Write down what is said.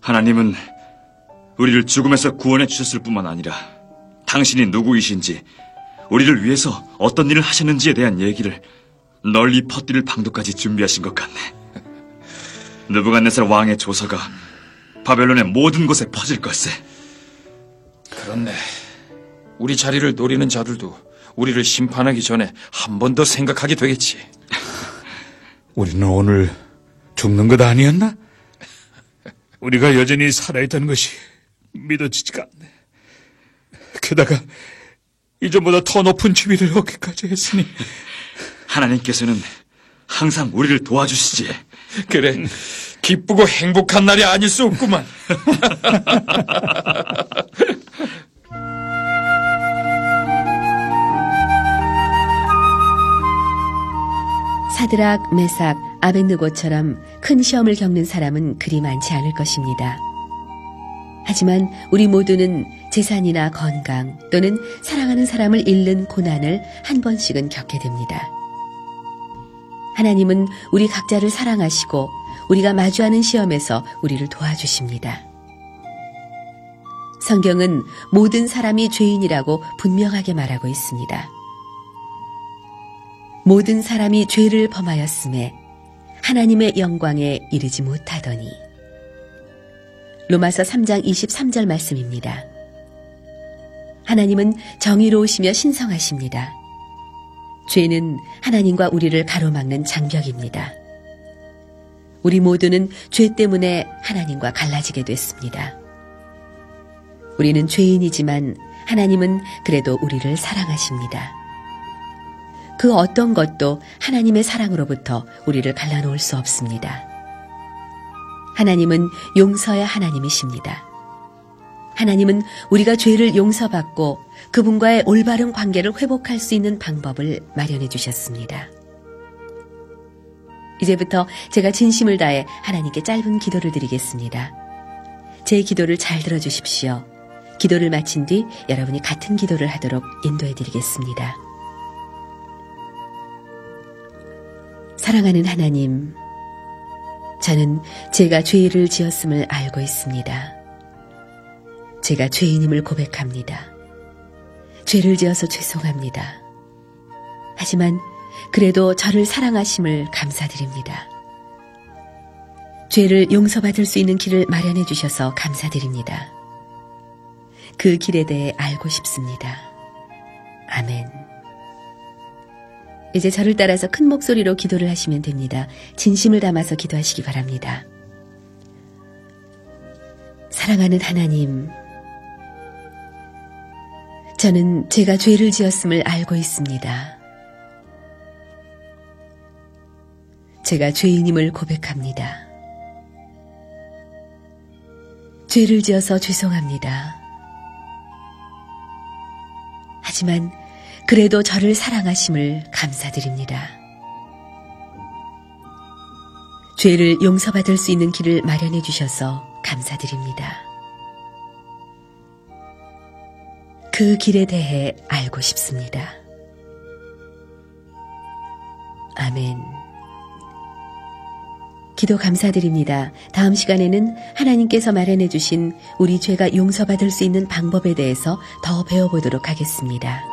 하나님은 우리를 죽음에서 구원해 주셨을 뿐만 아니라 당신이 누구이신지, 우리를 위해서 어떤 일을 하셨는지에 대한 얘기를 널리 퍼뜨릴 방도까지 준비하신 것 같네. 느부갓네살 왕의 조서가 바벨론의 모든 곳에 퍼질 것세. 그렇네. 우리 자리를 노리는 자들도 우리를 심판하기 전에 한 번 더 생각하게 되겠지. 우리는 오늘 죽는 것 아니었나? 우리가 여전히 살아있다는 것이 믿어지지가 않네. 게다가 이전보다 더 높은 지위를 얻기까지 했으니 하나님께서는 항상 우리를 도와주시지. 그래, 기쁘고 행복한 날이 아닐 수 없구만. 사드락, 메삭, 아벳느고처럼 큰 시험을 겪는 사람은 그리 많지 않을 것입니다. 하지만 우리 모두는 재산이나 건강 또는 사랑하는 사람을 잃는 고난을 한 번씩은 겪게 됩니다. 하나님은 우리 각자를 사랑하시고 우리가 마주하는 시험에서 우리를 도와주십니다. 성경은 모든 사람이 죄인이라고 분명하게 말하고 있습니다. 모든 사람이 죄를 범하였음에 하나님의 영광에 이르지 못하더니. 로마서 3장 23절 말씀입니다. 하나님은 정의로우시며 신성하십니다. 죄는 하나님과 우리를 가로막는 장벽입니다. 우리 모두는 죄 때문에 하나님과 갈라지게 됐습니다. 우리는 죄인이지만 하나님은 그래도 우리를 사랑하십니다. 그 어떤 것도 하나님의 사랑으로부터 우리를 갈라놓을 수 없습니다. 하나님은 용서의 하나님이십니다. 하나님은 우리가 죄를 용서받고 그분과의 올바른 관계를 회복할 수 있는 방법을 마련해 주셨습니다. 이제부터 제가 진심을 다해 하나님께 짧은 기도를 드리겠습니다. 제 기도를 잘 들어주십시오. 기도를 마친 뒤 여러분이 같은 기도를 하도록 인도해 드리겠습니다. 사랑하는 하나님, 저는 제가 죄를 지었음을 알고 있습니다. 제가 죄인임을 고백합니다. 죄를 지어서 죄송합니다. 하지만 그래도 저를 사랑하심을 감사드립니다. 죄를 용서받을 수 있는 길을 마련해 주셔서 감사드립니다. 그 길에 대해 알고 싶습니다. 아멘. 이제 저를 따라서 큰 목소리로 기도를 하시면 됩니다. 진심을 담아서 기도하시기 바랍니다. 사랑하는 하나님, 저는 제가 죄를 지었음을 알고 있습니다. 제가 죄인임을 고백합니다. 죄를 지어서 죄송합니다. 하지만 그래도 저를 사랑하심을 감사드립니다. 죄를 용서받을 수 있는 길을 마련해 주셔서 감사드립니다. 그 길에 대해 알고 싶습니다. 아멘. 기도 감사드립니다. 다음 시간에는 하나님께서 마련해 주신 우리 죄가 용서받을 수 있는 방법에 대해서 더 배워보도록 하겠습니다.